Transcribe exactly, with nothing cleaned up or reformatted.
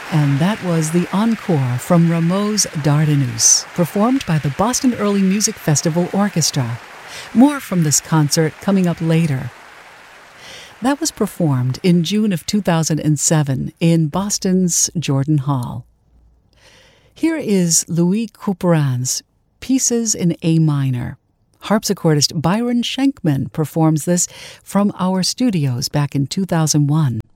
And that was the encore from Rameau's Dardanus, performed by the Boston Early Music Festival Orchestra. More from this concert coming up later. That was performed in June of two thousand seven in Boston's Jordan Hall. Here is Louis Couperin's Pieces in A Minor. Harpsichordist Byron Schenkman performs this from our studios back in two thousand one.